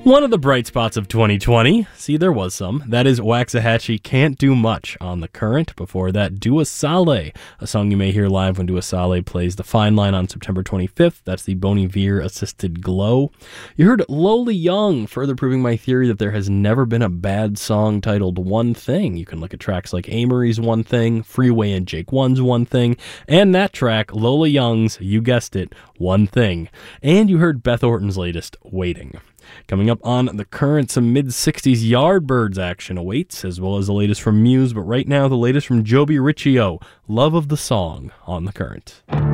One of the bright spots of 2020, see there was some, that is Waxahachie Can't Do Much on The Current. Before that, Dua Saleh, a song you may hear live when Dua Saleh plays The Fine Line on September 25th. That's the Bon Iver assisted Glow. You heard Lola Young, further proving my theory that there has never been a bad song titled One Thing. You can look at tracks like Amory's One Thing, Freeway and Jake One's One Thing, and that track, Lola Young's, you guessed it, One Thing. And you heard Beth Orton's latest, Waiting. Coming up on The Current, some mid-60s Yardbirds action awaits, as well as the latest from Muse, but right now the latest from Joby Riccio, Love of the Song on The Current.